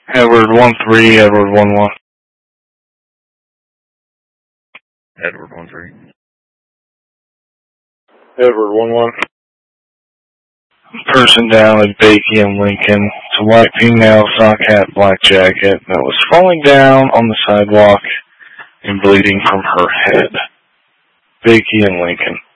Edward 1-3, Edward 1-1. Edward 1-3. Edward 1-1. Person down at Bakey and Lincoln. It's a white female, sock hat, black jacket that was falling down on the sidewalk and bleeding from her head. Bakey and Lincoln.